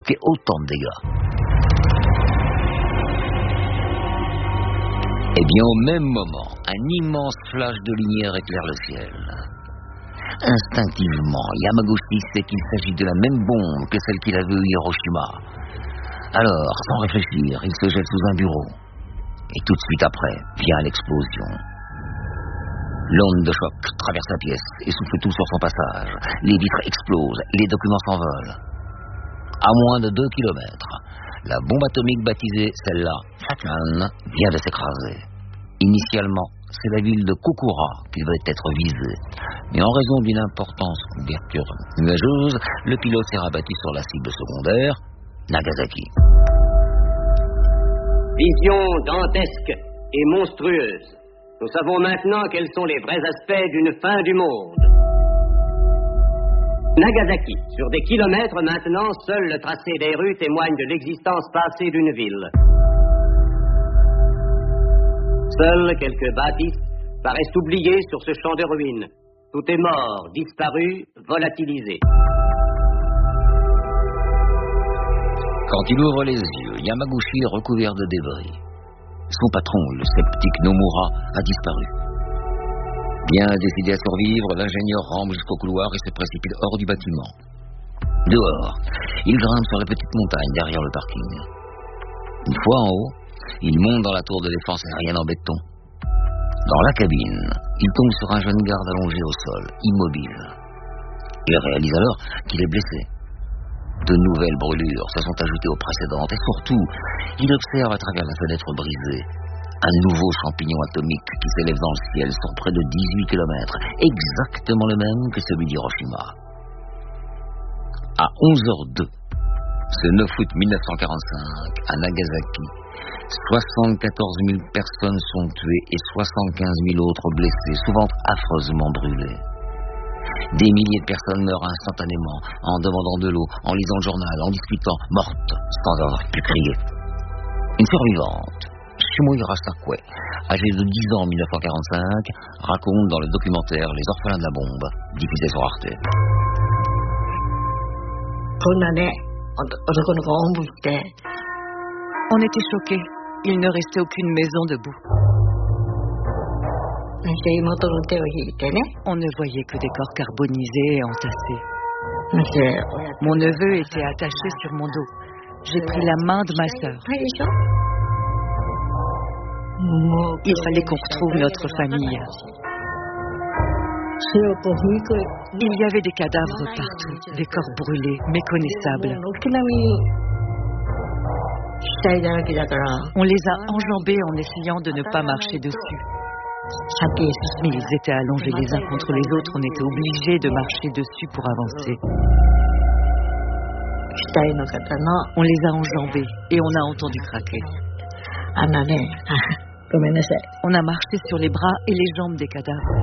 provoqué autant de dégâts. Eh bien, au même moment, un immense flash de lumière éclaire le ciel. Instinctivement, Yamaguchi sait qu'il s'agit de la même bombe que celle qu'il a vue à Hiroshima. Alors, sans réfléchir, il se jette sous un bureau. Et tout de suite après, vient l'explosion. L'onde de choc traverse la pièce et souffle tout sur son passage. Les vitres explosent, les documents s'envolent. À moins de 2 kilomètres, la bombe atomique baptisée, celle-là, Fatman, vient de s'écraser. Initialement, c'est la ville de Kokura qui devait être visée. Mais en raison d'une importante couverture nuageuse, le pilote s'est rabattu sur la cible secondaire, Nagasaki. Vision dantesque et monstrueuse. Nous savons maintenant quels sont les vrais aspects d'une fin du monde. Nagasaki. Sur des kilomètres maintenant, seul le tracé des rues témoigne de l'existence passée d'une ville. Seules quelques bâtisses paraissent oubliées sur ce champ de ruines. Tout est mort, disparu, volatilisé. Quand il ouvre les yeux, Yamaguchi est recouvert de débris. Son patron, le sceptique Nomura, a disparu. Bien décidé à survivre, l'ingénieur rampe jusqu'au couloir et se précipite hors du bâtiment. Dehors, il grimpe sur la petite montagne derrière le parking. Une fois en haut, il monte dans la tour de défense aérienne en béton. Dans la cabine, il tombe sur un jeune garde allongé au sol, immobile. Il réalise alors qu'il est blessé. De nouvelles brûlures se sont ajoutées aux précédentes et surtout, il observe à travers la fenêtre brisée un nouveau champignon atomique qui s'élève dans le ciel sur près de 18 kilomètres, exactement le même que celui d'Hiroshima. À 11h02, ce 9 août 1945, à Nagasaki, 74 000 personnes sont tuées et 75 000 autres blessées, souvent affreusement brûlées. Des milliers de personnes meurent instantanément, en demandant de l'eau, en lisant le journal, en discutant, mortes, sans avoir pu crier. Une survivante, Shimohira Sakue, âgée de 10 ans en 1945, raconte dans le documentaire Les orphelins de la bombe, diffusé sur Arte. On était choqués. Il ne restait aucune maison debout. On ne voyait que des corps carbonisés et entassés. Mon neveu était attaché sur mon dos. J'ai pris la main de ma sœur. Il fallait qu'on retrouve notre famille. Il y avait des cadavres partout, des corps brûlés, méconnaissables. On les a enjambés en essayant de ne pas marcher dessus. Mais ils étaient allongés les uns contre les autres, on était obligés de marcher dessus pour avancer. On les a enjambés et on a entendu craquer. On a marché sur les bras et les jambes des cadavres.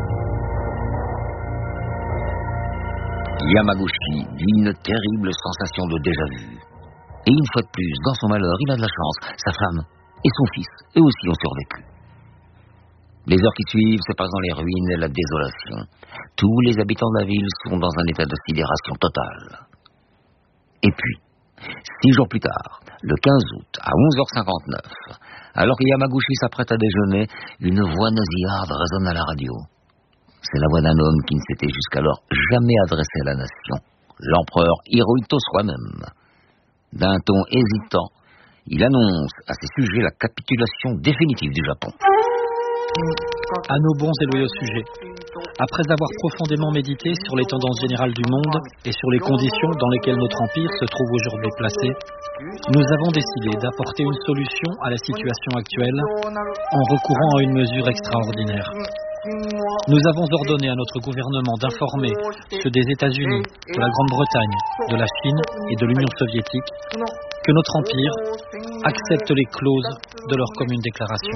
Yamaguchi vit une terrible sensation de déjà-vu. Et une fois de plus, dans son malheur, il a de la chance. Sa femme et son fils, eux aussi, ont survécu. Les heures qui suivent se passent dans les ruines et la désolation. Tous les habitants de la ville sont dans un état de sidération totale. Et puis, 6 jours plus tard, le 15 août, à 11h59, alors que Yamaguchi s'apprête à déjeuner, une voix nasillarde résonne à la radio. C'est la voix d'un homme qui ne s'était jusqu'alors jamais adressé à la nation, l'empereur Hirohito soi-même. D'un ton hésitant, il annonce à ses sujets la capitulation définitive du Japon. À nos bons et loyaux sujets, après avoir profondément médité sur les tendances générales du monde et sur les conditions dans lesquelles notre empire se trouve aujourd'hui placé, nous avons décidé d'apporter une solution à la situation actuelle en recourant à une mesure extraordinaire. Nous avons ordonné à notre gouvernement d'informer ceux des États-Unis, de la Grande-Bretagne, de la Chine et de l'Union soviétique que notre empire accepte les clauses de leur commune déclaration.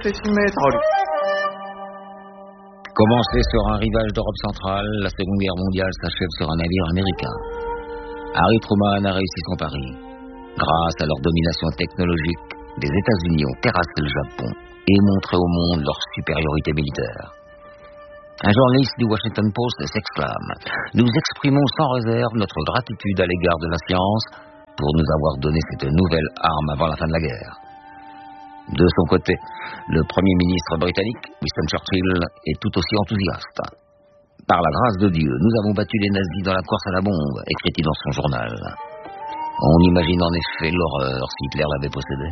Commencée sur un rivage d'Europe centrale, la Seconde Guerre mondiale s'achève sur un navire américain. Harry Truman a réussi son pari. Grâce à leur domination technologique, les États-Unis ont terrassé le Japon et montré au monde leur supériorité militaire. Un journaliste du Washington Post s'exclame « Nous exprimons sans réserve notre gratitude à l'égard de la science pour nous avoir donné cette nouvelle arme avant la fin de la guerre. De son côté, le Premier ministre britannique, Winston Churchill, est tout aussi enthousiaste. Par la grâce de Dieu, nous avons battu les nazis dans la course à la bombe, écrit-il dans son journal. On imagine en effet l'horreur si Hitler l'avait possédé.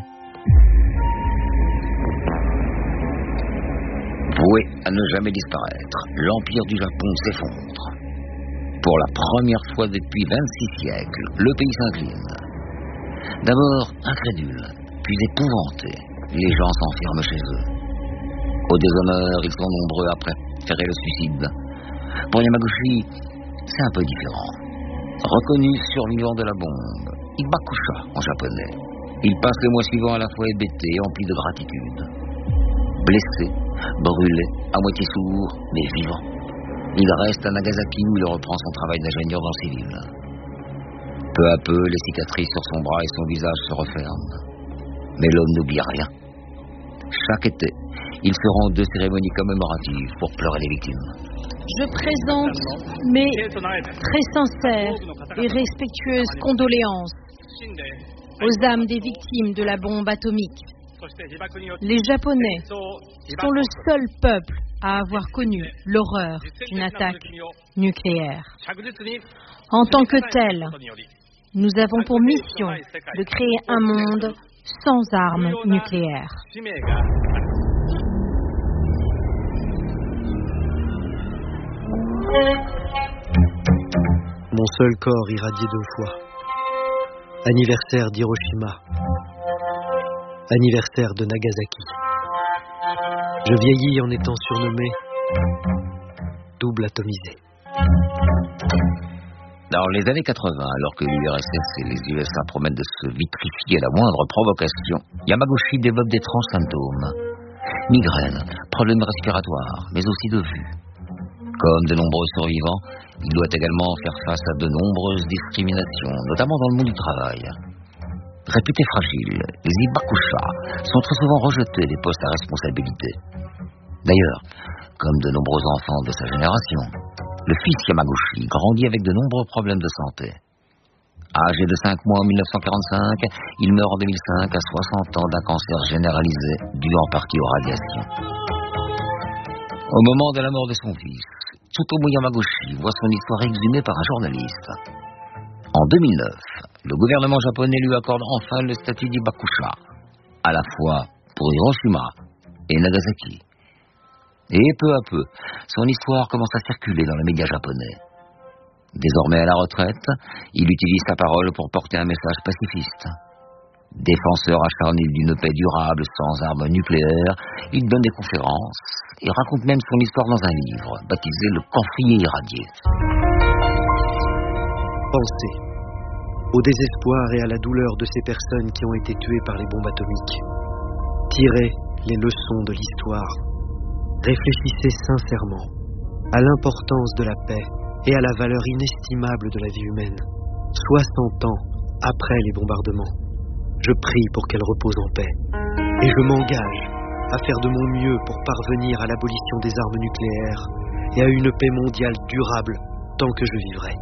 Voué à ne jamais disparaître, l'Empire du Japon s'effondre. Pour la première fois depuis 26 siècles, le pays s'incline. D'abord incrédule, puis épouvanté, les gens s'enferment chez eux. Au déshonneur, ils sont nombreux à préférer le suicide. Pour Yamaguchi, c'est un peu différent. Reconnu survivant de la bombe, Ibakusha en japonais, il passe le mois suivant à la fois hébété et empli de gratitude. Blessé, brûlé, à moitié sourd, mais vivant. Il reste à Nagasaki où il reprend son travail d'ingénieur dans le civil. Peu à peu, les cicatrices sur son bras et son visage se referment. Mais l'homme n'oublie rien. Chaque été, il se rend 2 cérémonies commémoratives pour pleurer les victimes. Je présente mes très sincères et respectueuses condoléances aux âmes des victimes de la bombe atomique. Les Japonais sont le seul peuple à avoir connu l'horreur d'une attaque nucléaire. En tant que tel, nous avons pour mission de créer un monde sans armes nucléaires. Mon seul corps irradié 2 fois. Anniversaire d'Hiroshima. Anniversaire de Nagasaki. Je vieillis en étant surnommé double atomisé. Dans les années 80, alors que l'URSS et les USA promettent de se vitrifier à la moindre provocation, Yamaguchi développe d'étranges symptômes. Migraine, problèmes respiratoires, mais aussi de vue. Comme de nombreux survivants, il doit également faire face à de nombreuses discriminations, notamment dans le monde du travail. Réputés fragiles, les Ibakusha sont très souvent rejetés des postes à responsabilité. D'ailleurs, comme de nombreux enfants de sa génération, le fils Yamaguchi grandit avec de nombreux problèmes de santé. Âgé de 5 mois en 1945, il meurt en 2005 à 60 ans d'un cancer généralisé dû en partie aux radiations. Au moment de la mort de son fils, Tsutomu Yamaguchi voit son histoire exhumée par un journaliste. En 2009, le gouvernement japonais lui accorde enfin le statut d'Ibakusha, à la fois pour Hiroshima et Nagasaki. Et peu à peu, son histoire commence à circuler dans les médias japonais. Désormais à la retraite, il utilise sa parole pour porter un message pacifiste. Défenseur acharné d'une paix durable sans armes nucléaires, il donne des conférences et raconte même son histoire dans un livre, baptisé Le Camphrier irradié. Pensez au désespoir et à la douleur de ces personnes qui ont été tuées par les bombes atomiques. Tirez les leçons de l'histoire. Réfléchissez sincèrement à l'importance de la paix et à la valeur inestimable de la vie humaine. 60 ans après les bombardements, je prie pour qu'elle repose en paix. Et je m'engage à faire de mon mieux pour parvenir à l'abolition des armes nucléaires et à une paix mondiale durable tant que je vivrai.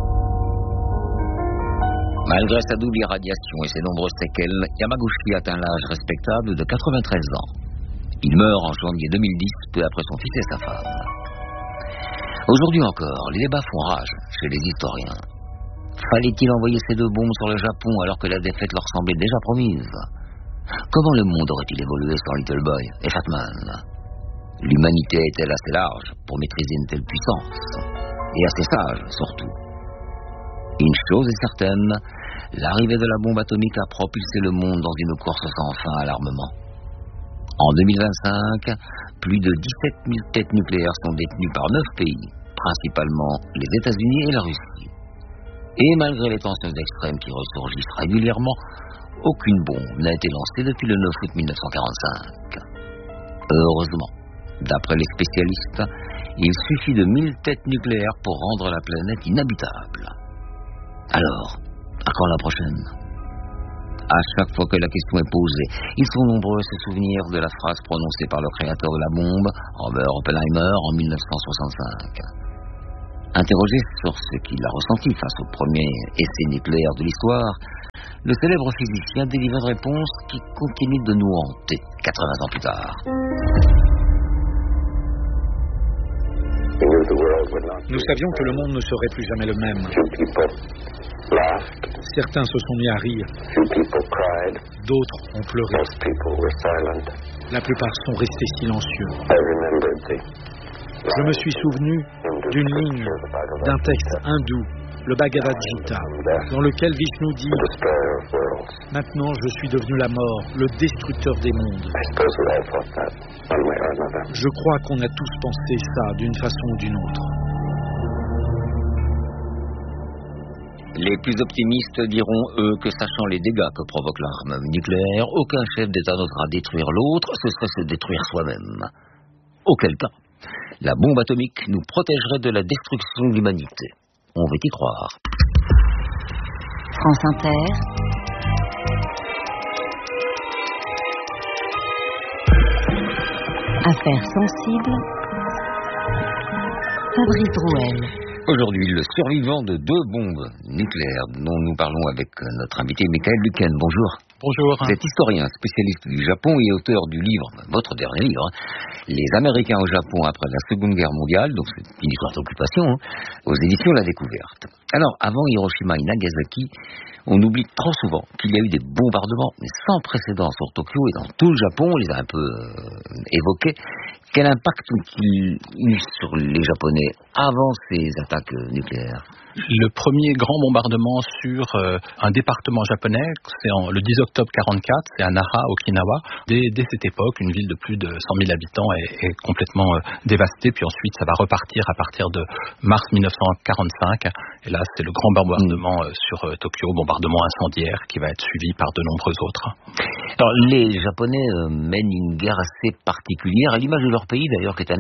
Malgré sa double irradiation et ses nombreuses séquelles, Yamaguchi atteint l'âge respectable de 93 ans. Il meurt en janvier 2010, peu après son fils et sa femme. Aujourd'hui encore, les débats font rage chez les historiens. Fallait-il envoyer ces 2 bombes sur le Japon alors que la défaite leur semblait déjà promise? Comment le monde aurait-il évolué sans Little Boy et Fat Man? L'humanité est-elle assez large pour maîtriser une telle puissance? Et assez sage, surtout. Une chose est certaine, l'arrivée de la bombe atomique a propulsé le monde dans une course sans fin à l'armement. En 2025, plus de 17 000 têtes nucléaires sont détenues par 9 pays, principalement les États-Unis et la Russie. Et malgré les tensions extrêmes qui ressurgissent régulièrement, aucune bombe n'a été lancée depuis le 9 août 1945. Heureusement, d'après les spécialistes, il suffit de 1000 têtes nucléaires pour rendre la planète inhabitable. Alors, à quand la prochaine? À chaque fois que la question est posée, ils sont nombreux à se souvenir de la phrase prononcée par le créateur de la bombe, Robert Oppenheimer, en 1965. Interrogé sur ce qu'il a ressenti face au premier essai nucléaire de l'histoire, le célèbre physicien délivre une réponse qui continue de nous hanter 80 ans plus tard. Nous savions que le monde ne serait plus jamais le même. Certains se sont mis à rire. D'autres ont pleuré. La plupart sont restés silencieux. Je me suis souvenu d'une ligne d'un texte hindou, le Bhagavad Gita, dans lequel Vishnu dit « Maintenant je suis devenu la mort, le destructeur des mondes ». Je crois qu'on a tous pensé ça d'une façon ou d'une autre. Les plus optimistes diront, eux, que sachant les dégâts que provoque l'arme nucléaire, aucun chef d'État n'osera détruire l'autre, ce serait se détruire soi-même. Auquel cas, la bombe atomique nous protégerait de la destruction de l'humanité. On veut y croire. France Inter. Affaires sensibles. Fabrice Drouel. Aujourd'hui, le survivant de 2 bombes nucléaires dont nous parlons avec notre invité Michael Lueken. Bonjour. Bonjour. Vous êtes historien, spécialiste du Japon et auteur du livre, votre dernier livre, Les Américains au Japon après la Seconde Guerre mondiale, donc c'est une histoire d'occupation, aux éditions La Découverte. Alors, avant Hiroshima et Nagasaki, on oublie trop souvent qu'il y a eu des bombardements sans précédent sur Tokyo et dans tout le Japon, on les a un peu évoqués. Quel impact ont-ils eu sur les Japonais avant ces attaques nucléaires ? Le premier grand bombardement sur un département japonais, c'est le 10 octobre 1944, c'est à Nara, Okinawa. Dès cette époque, une ville de plus de 100 000 habitants est complètement dévastée. Puis ensuite, ça va repartir à partir de mars 1945. Et là, c'est le grand bombardement sur Tokyo, bombardement incendiaire, qui va être suivi par de nombreux autres. Alors, les Japonais mènent une guerre assez particulière, à l'image de leur pays d'ailleurs, qui est un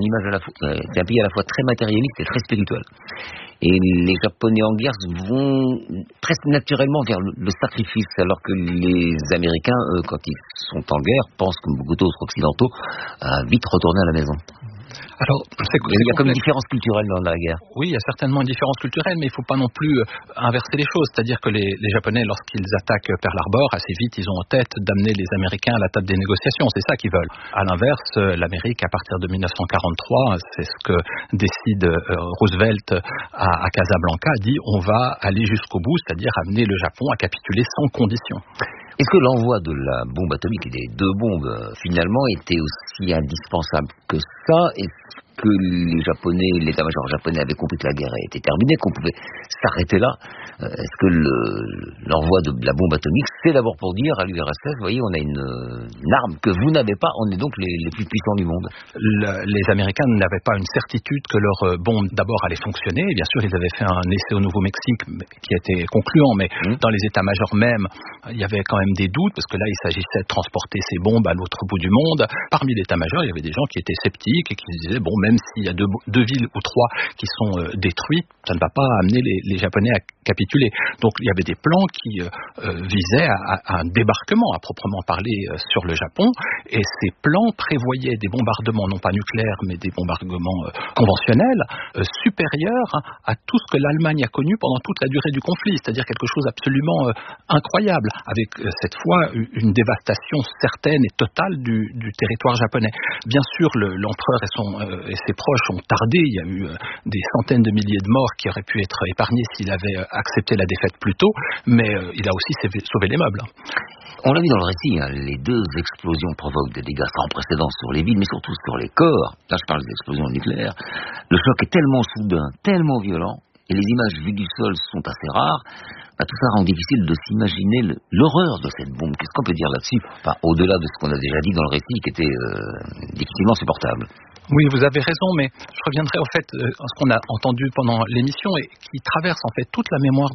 pays à la fois très matérialiste et très spirituel. Et les Japonais en guerre vont presque naturellement vers le sacrifice, alors que les Américains, quand ils sont en guerre, pensent, comme beaucoup d'autres occidentaux, à vite retourner à la maison. Alors, il y a comme une différence culturelle dans la guerre. Oui, il y a certainement une différence culturelle, mais il ne faut pas non plus inverser les choses. C'est-à-dire que les Japonais, lorsqu'ils attaquent Pearl Harbor, assez vite, ils ont en tête d'amener les Américains à la table des négociations. C'est ça qu'ils veulent. À l'inverse, l'Amérique, à partir de 1943, c'est ce que décide Roosevelt à Casablanca, dit on va aller jusqu'au bout, c'est-à-dire amener le Japon à capituler sans condition. Est-ce que l'envoi de la bombe atomique et des 2 bombes, finalement, était aussi indispensable que ça ? Est-ce que l'état-major japonais avait compris que la guerre était terminée, qu'on pouvait s'arrêter là ? Est-ce que l'envoi de la bombe atomique, c'est d'abord pour dire à l'URSS, vous voyez, on a une arme que vous n'avez pas, on est donc les plus puissants du monde. Les Américains n'avaient pas une certitude que leur bombe d'abord allait fonctionner. Et bien sûr, ils avaient fait un essai au Nouveau-Mexique qui était concluant, mais dans les états-majors même, il y avait quand même des doutes, parce que là, il s'agissait de transporter ces bombes à l'autre bout du monde. Parmi l'état-major, il y avait des gens qui étaient sceptiques et qui se disaient, bon, même s'il y a deux villes ou 3 qui sont détruites, ça ne va pas amener les Japonais à capituler. Donc il y avait des plans qui visaient à un débarquement à proprement parler sur le Japon, et ces plans prévoyaient des bombardements non pas nucléaires mais des bombardements conventionnels supérieurs à tout ce que l'Allemagne a connu pendant toute la durée du conflit, c'est-à-dire quelque chose d'absolument incroyable, avec cette fois une dévastation certaine et totale du territoire japonais. Bien sûr, l'empereur et ses proches ont tardé, il y a eu des centaines de milliers de morts qui auraient pu être épargnés s'il avait accepté la défaite plus tôt, mais il a aussi sauvé les meubles. On l'a vu dans le récit, les 2 explosions provoquent des dégâts sans précédent sur les villes, mais surtout sur les corps. Là, je parle des explosions nucléaires. Le choc est tellement soudain, tellement violent, et les images vues du sol sont assez rares. Tout ça rend difficile de s'imaginer l'horreur de cette bombe. Qu'est-ce qu'on peut dire là-dessus ? Enfin, au-delà de ce qu'on a déjà dit dans le récit, qui était difficilement supportable. Oui, vous avez raison, mais je reviendrai au fait à ce qu'on a entendu pendant l'émission et qui traverse en fait toute la mémoire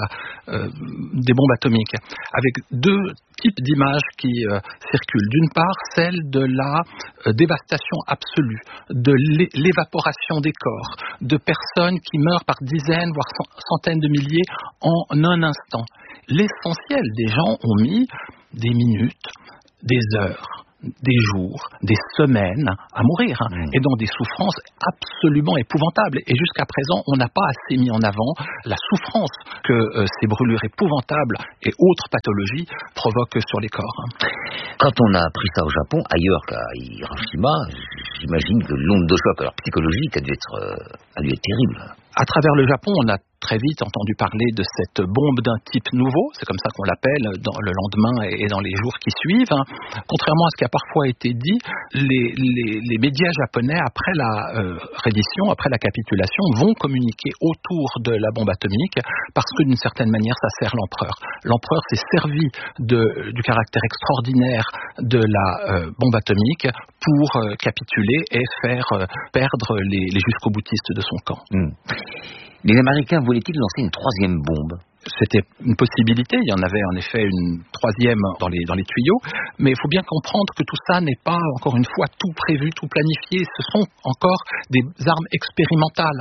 des bombes atomiques, avec 2 types d'images qui circulent. D'une part, celle de la dévastation absolue, de l'évaporation des corps, de personnes qui meurent par dizaines, voire centaines de milliers en un instant. L'essentiel des gens ont mis des minutes, des heures, des jours, des semaines à mourir, et dans des souffrances absolument épouvantables. Et jusqu'à présent, on n'a pas assez mis en avant la souffrance que ces brûlures épouvantables et autres pathologies provoquent sur les corps. Quand on a appris ça au Japon, ailleurs qu'à Hiroshima, j'imagine que l'onde de choc psychologique a dû être terrible. À travers le Japon, on a très vite entendu parler de cette bombe d'un type nouveau, c'est comme ça qu'on l'appelle dans le lendemain et dans les jours qui suivent. Contrairement à ce qui a parfois été dit, les médias japonais, après la reddition, après la capitulation, vont communiquer autour de la bombe atomique parce que d'une certaine manière, ça sert l'empereur. L'empereur s'est servi du caractère extraordinaire de la bombe atomique pour capituler et faire perdre les jusqu'au boutistes de son camp. Les Américains voulaient-ils lancer une troisième bombe ? C'était une possibilité, il y en avait en effet une troisième dans les tuyaux, mais il faut bien comprendre que tout ça n'est pas, encore une fois, tout prévu, tout planifié, ce sont encore des armes expérimentales.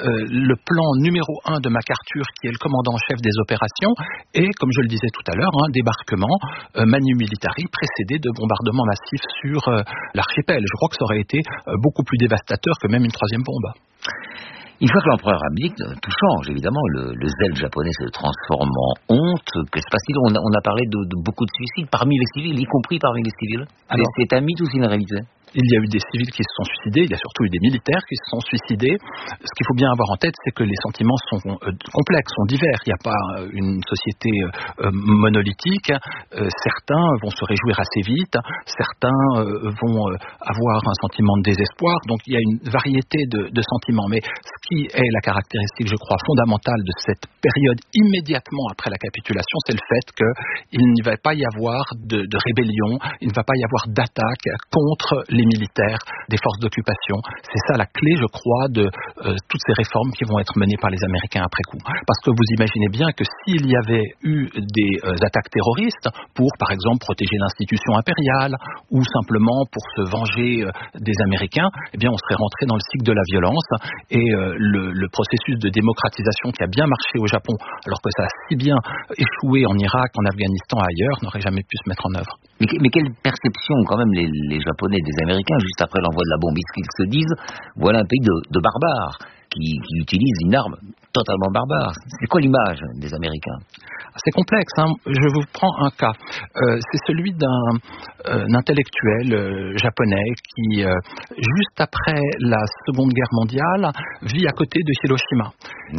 Le plan numéro 1 de MacArthur, qui est le commandant en chef des opérations, est, comme je le disais tout à l'heure, un débarquement manu militari précédé de bombardements massifs sur l'archipel. Je crois que ça aurait été beaucoup plus dévastateur que même une troisième bombe. Une fois que l'empereur abdique, tout change, évidemment. Le zèle japonais se transforme en honte. Que se passe-t-il ? On a parlé de beaucoup de suicides parmi les civils, y compris parmi les civils. C'est un mythe ou c'est une réalité ? Il y a eu des civils qui se sont suicidés, il y a surtout eu des militaires qui se sont suicidés. Ce qu'il faut bien avoir en tête, c'est que les sentiments sont complexes, sont divers. Il n'y a pas une société monolithique. Certains vont se réjouir assez vite, certains vont avoir un sentiment de désespoir. Donc il y a une variété de sentiments. Mais ce qui est la caractéristique, je crois, fondamentale de cette période immédiatement après la capitulation, c'est le fait qu'il ne va pas y avoir de rébellion, il ne va pas y avoir d'attaque contre les militaires des forces d'occupation. C'est ça la clé, je crois, de toutes ces réformes qui vont être menées par les Américains après coup. Parce que vous imaginez bien que s'il y avait eu des attaques terroristes pour, par exemple, protéger l'institution impériale ou simplement pour se venger des Américains, eh bien, on serait rentré dans le cycle de la violence et le processus de démocratisation qui a bien marché au Japon, alors que ça a si bien échoué en Irak, en Afghanistan, ailleurs, n'aurait jamais pu se mettre en œuvre. Mais quelle perception, quand même, les Japonais des Américains, juste après l'envoi de la bombe, est-ce qu'ils se disent, voilà un pays de barbares, qui utilise une arme totalement barbare. C'est quoi l'image des Américains ? C'est complexe, hein. Je vous prends un cas. C'est celui d'un intellectuel japonais qui, juste après la Seconde Guerre mondiale, vit à côté de Hiroshima.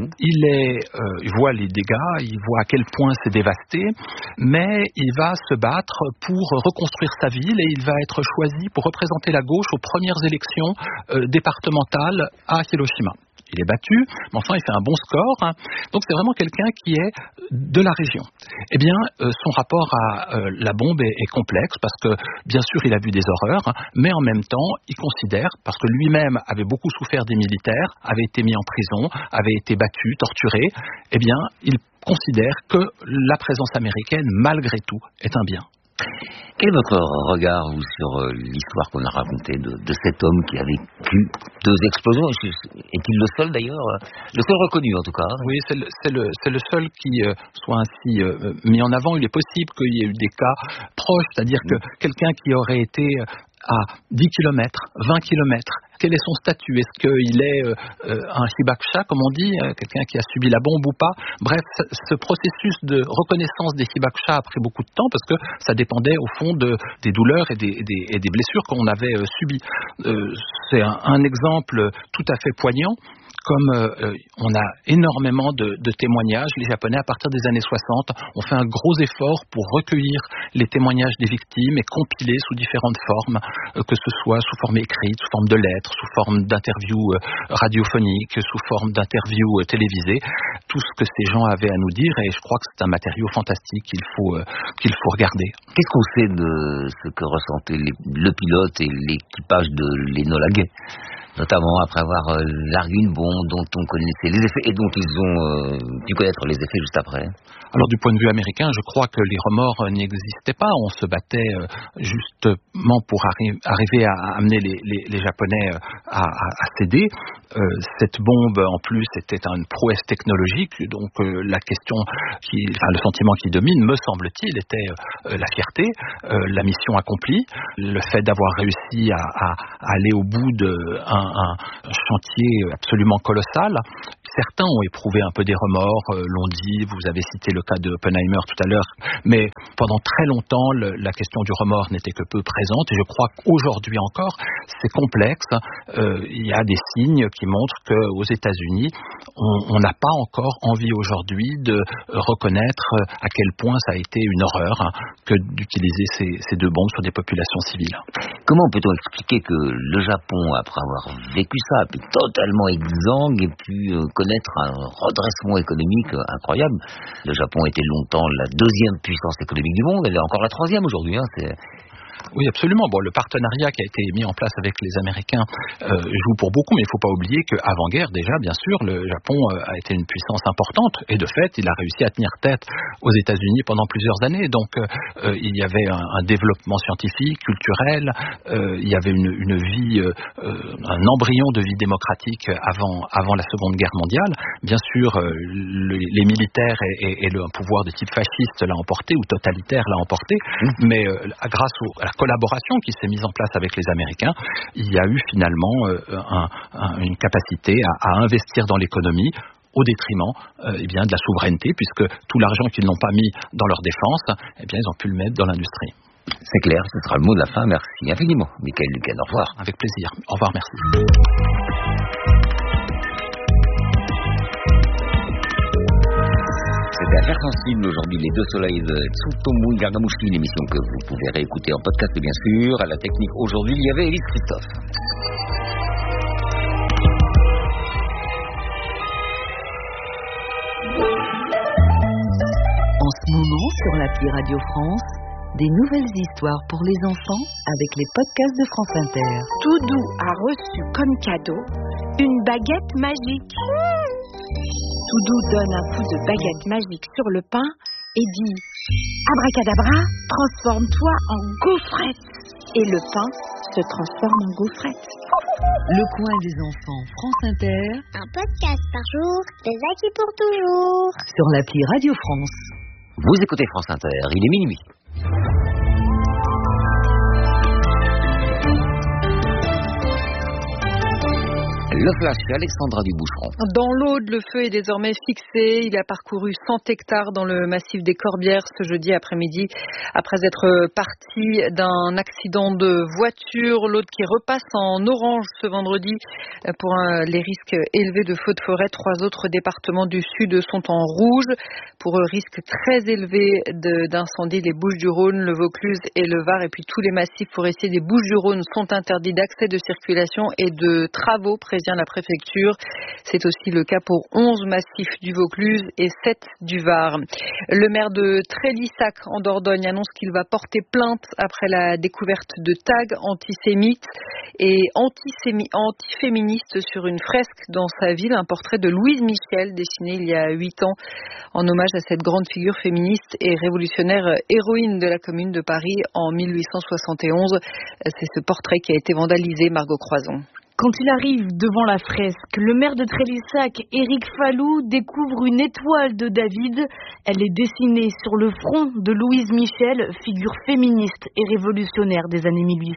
Il voit les dégâts, il voit à quel point c'est dévasté, mais il va se battre pour reconstruire sa ville et il va être choisi pour représenter la gauche aux premières élections départementales à Hiroshima. Il est battu, mais enfin il fait un bon score, hein. Donc c'est vraiment quelqu'un qui est de la région. Eh bien, son rapport à la bombe est complexe parce que, bien sûr, il a vu des horreurs, hein, mais en même temps, il considère, parce que lui-même avait beaucoup souffert des militaires, avait été mis en prison, avait été battu, torturé, eh bien, il considère que la présence américaine, malgré tout, est un bien. Quel est votre regard, vous, sur l'histoire qu'on a racontée de cet homme qui a vécu 2 explosions ? Est-il le seul, d'ailleurs ? Le seul reconnu, en tout cas. Oui, c'est le seul qui soit ainsi mis en avant. Il est possible qu'il y ait eu des cas proches, c'est-à-dire que quelqu'un qui aurait été à 10 km, 20 km, quel est son statut ? Est-ce qu'il est un hibakusha, comme on dit, quelqu'un qui a subi la bombe ou pas ? Bref, ce processus de reconnaissance des hibakusha a pris beaucoup de temps parce que ça dépendait au fond des douleurs et des blessures qu'on avait subies. C'est un exemple tout à fait poignant. Comme on a énormément de témoignages, les Japonais, à partir des années 60, ont fait un gros effort pour recueillir les témoignages des victimes et compiler sous différentes formes, que ce soit sous forme écrite, sous forme de lettres, sous forme d'interviews radiophoniques, sous forme d'interviews télévisées, tout ce que ces gens avaient à nous dire, et je crois que c'est un matériau fantastique qu'il faut regarder. Qu'est-ce qu'on sait de ce que ressentaient le pilote et l'équipage de l'Enola Gay ? Notamment après avoir largué une bombe dont on connaissait les effets et dont ils ont pu connaître les effets juste après. Alors du point de vue américain, je crois que les remords n'existent résistait pas. On se battait justement pour arriver à amener les Japonais à céder. Cette bombe, en plus, était une prouesse technologique. Donc, la question, le sentiment qui domine, me semble-t-il, était la fierté, la mission accomplie, le fait d'avoir réussi à aller au bout d'un chantier absolument colossal. Certains ont éprouvé un peu des remords, l'ont dit, vous avez cité le cas de Oppenheimer tout à l'heure, mais pendant très longtemps, la question du remords n'était que peu présente, et je crois qu'aujourd'hui encore, c'est complexe. Il y a des signes qui montrent qu'aux États-Unis, on n'a pas encore envie aujourd'hui de reconnaître à quel point ça a été une horreur que d'utiliser ces deux bombes sur des populations civiles. Comment peut-on expliquer que le Japon, après avoir vécu ça, a pu totalement exsangue et pu connaître un redressement économique incroyable? Le Japon était longtemps la deuxième puissance économique du monde, elle est encore la troisième aujourd'hui. Oui, absolument. Bon, le partenariat qui a été mis en place avec les Américains joue pour beaucoup, mais il ne faut pas oublier qu'avant-guerre, déjà, bien sûr, le Japon a été une puissance importante, et de fait, il a réussi à tenir tête aux États-Unis pendant plusieurs années. Donc, il y avait un développement scientifique, culturel, il y avait une vie, un embryon de vie démocratique avant la Seconde Guerre mondiale. Bien sûr, les militaires et le pouvoir de type fasciste l'a emporté, ou totalitaire l'a emporté, mais grâce à la collaboration qui s'est mise en place avec les Américains, il y a eu finalement une capacité à investir dans l'économie au détriment de la souveraineté, puisque tout l'argent qu'ils n'ont pas mis dans leur défense, ils ont pu le mettre dans l'industrie. C'est clair, ce sera le mot de la fin. Merci infiniment, Michael Lucan. Au revoir. Avec plaisir. Au revoir, merci. C'était Affaires sensibles aujourd'hui, les deux soleils de Tsutomu Yamaguchi, une émission que vous pouvez réécouter en podcast bien sûr. À la technique aujourd'hui, il y avait Élise Christophe. En ce moment, sur l'appli Radio France, des nouvelles histoires pour les enfants avec les podcasts de France Inter. Toudou a reçu comme cadeau une baguette magique. Toudou donne un coup de baguette magique sur le pain et dit « Abracadabra, transforme-toi en gaufrette !» Et le pain se transforme en gaufrette. Le coin des enfants France Inter. Un podcast par jour, des acquis pour toujours. Sur l'appli Radio France. Vous écoutez France Inter, il est minuit. Le flash, Alexandra Duboucheron. Dans l'Aude, le feu est désormais fixé. Il a parcouru 100 hectares dans le massif des Corbières ce jeudi après-midi, après être parti d'un accident de voiture. L'Aude qui repasse en orange ce vendredi pour les risques élevés de feux de forêt. 3 autres départements du sud sont en rouge pour risque très élevé d'incendie. Les Bouches-du-Rhône, le Vaucluse et le Var, et puis tous les massifs forestiers des Bouches-du-Rhône sont interdits d'accès, de circulation et de travaux, prévient la préfecture. C'est aussi le cas pour 11 massifs du Vaucluse et 7 du Var. Le maire de Trélissac en Dordogne annonce qu'il va porter plainte après la découverte de tags antisémites et antiféministes sur une fresque dans sa ville, un portrait de Louise Michel dessiné il y a 8 ans en hommage à cette grande figure féministe et révolutionnaire héroïne de la Commune de Paris en 1871. C'est ce portrait qui a été vandalisé, Margot Croison. Quand il arrive devant la fresque, le maire de Trélissac, Éric Fallou, découvre une étoile de David. Elle est dessinée sur le front de Louise Michel, figure féministe et révolutionnaire des années 1800.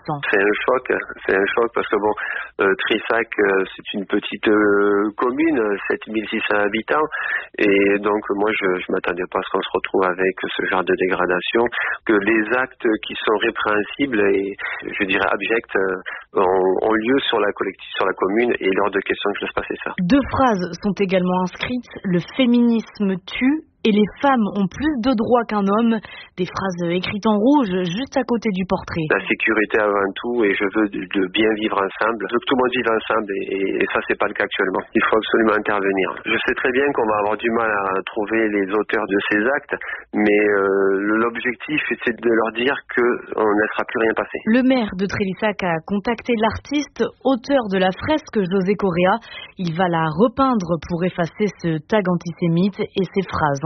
C'est un choc parce que Trélissac, c'est une petite commune, 7600 habitants, et donc moi je m'attendais pas à ce qu'on se retrouve avec ce genre de dégradation, que les actes qui sont répréhensibles et je dirais abjects ont lieu sur la commune, et lors de questions je laisse passer ça. 2 phrases sont également inscrites: le féminisme tue et les femmes ont plus de droits qu'un homme. Des phrases écrites en rouge juste à côté du portrait. La sécurité avant tout, et je veux de bien vivre ensemble. Je veux que tout le monde vive ensemble, et ça c'est pas le cas actuellement. Il faut absolument intervenir. Je sais très bien qu'on va avoir du mal à trouver les auteurs de ces actes, mais l'objectif c'est de leur dire qu'on ne laissera plus rien passer. Le maire de Trélissac a contacté l'artiste, auteur de la fresque, José Correa. Il va la repeindre pour effacer ce tag antisémite et ces phrases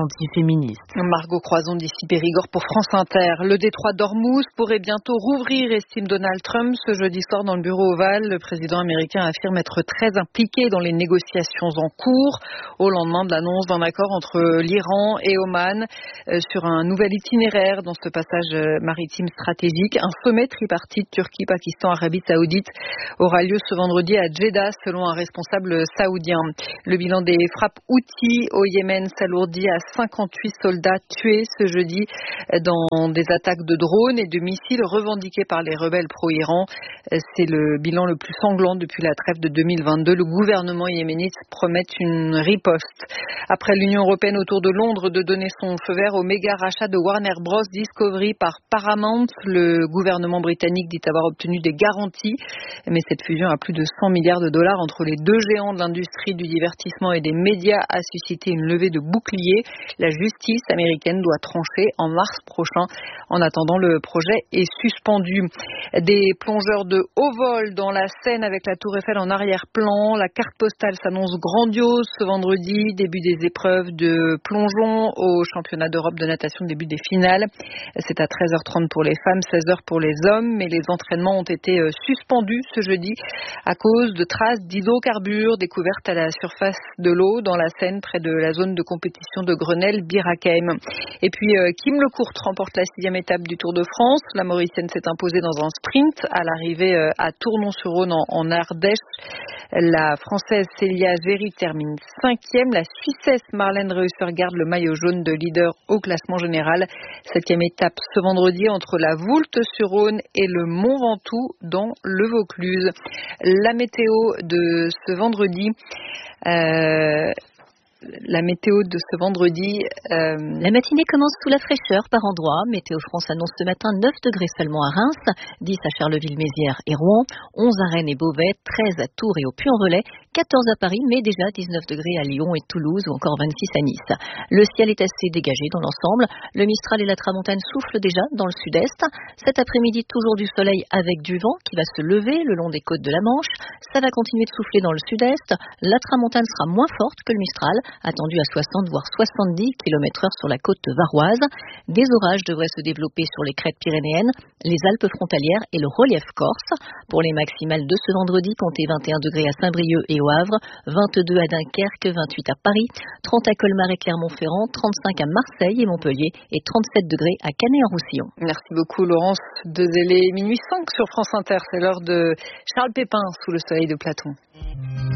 antiféministes. Margot Croison d'ici Périgord pour France Inter. Le détroit d'Ormuz pourrait bientôt rouvrir, estime Donald Trump. Ce jeudi soir dans le bureau ovale, le président américain affirme être très impliqué dans les négociations en cours au lendemain de l'annonce d'un accord entre l'Iran et Oman sur un nouvel itinéraire dans ce passage maritime stratégique. Un sommet tripartite Turquie, Pakistan, Arabie Saoudite aura lieu ce vendredi à Jeddah selon un responsable saoudien. Le bilan des frappes Houthis au Yémen s'alourdit à 58 soldats tués ce jeudi dans des attaques de drones et de missiles revendiqués par les rebelles pro-Iran. C'est le bilan le plus sanglant depuis la trêve de 2022. Le gouvernement yéménite promet une riposte. Après l'Union européenne autour de Londres de donner son feu vert au méga rachat de Warner Bros. Discovery par Paramount, le gouvernement britannique dit avoir obtenu des garanties. Mais cette fusion à plus de 100 milliards de dollars entre les deux géants de l'industrie du divertissement et des médias a suscité une levée de boucliers. La justice américaine doit trancher en mars prochain. En attendant, le projet est suspendu. Des plongeurs de haut vol dans la Seine avec la Tour Eiffel en arrière-plan. La carte postale s'annonce grandiose ce vendredi. Début des épreuves de plongeon au championnat d'Europe de natation, début des finales. C'est à 13h30 pour les femmes, 16h pour les hommes. Mais les entraînements ont été suspendus ce jeudi à cause de traces d'hydrocarbures découvertes à la surface de l'eau dans la Seine près de la zone de compétition de Grenelle-Birakeim. Et puis Kim Lecourt remporte la 6e étape du Tour de France. La Mauricienne s'est imposée dans un sprint à l'arrivée à Tournon-sur-Rhône en Ardèche. La Française Célia Géry termine 5e. La Suissesse Marlène Reusser garde le maillot jaune de leader au classement général. 7e étape ce vendredi entre la Voulte-sur-Rhône et le Mont Ventoux dans le Vaucluse. La météo de ce vendredi. La matinée commence sous la fraîcheur par endroits. Météo France annonce ce matin 9 degrés seulement à Reims, 10 à Charleville-Mézières et Rouen, 11 à Rennes et Beauvais, 13 à Tours et au Puy-en-Velay, 14 à Paris, mais déjà 19 degrés à Lyon et Toulouse ou encore 26 à Nice. Le ciel est assez dégagé dans l'ensemble. Le Mistral et la Tramontane soufflent déjà dans le sud-est. Cet après-midi, toujours du soleil avec du vent qui va se lever le long des côtes de la Manche. Ça va continuer de souffler dans le sud-est. La Tramontane sera moins forte que le Mistral, attendu à 60 voire 70 km/h sur la côte varoise. Des orages devraient se développer sur les crêtes pyrénéennes, les Alpes frontalières et le relief corse. Pour les maximales de ce vendredi, comptez 21 degrés à Saint-Brieuc et au Havre, 22 à Dunkerque, 28 à Paris, 30 à Colmar et Clermont-Ferrand, 35 à Marseille et Montpellier et 37 degrés à Canet-en-Roussillon. Merci beaucoup Laurence Dezellé. Minuit 5 sur France Inter, c'est l'heure de Charles Pépin sous le soleil de Platon.